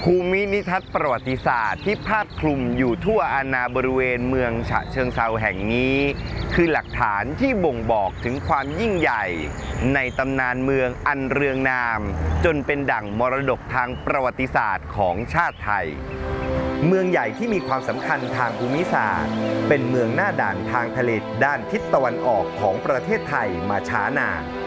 ภูมินิทัศน์ประวัติศาสตร์ที่พาดคลุมอยู่ทั่วอาณาบริเวณเมืองฉะเชิงเทราแห่งนี้คือหลักฐานที่บ่งบอกถึงความยิ่งใหญ่ในตำนานเมืองอันเรืองนามจนเป็นดั่งมรดกทางประวัติศาสตร์ของชาติไทยเมืองใหญ่ที่มีความสำคัญทางภูมิศาสตร์เป็นเมืองหน้าด่านทางทะเลด้านทิศตะวันออกของประเทศไทยมาช้านาน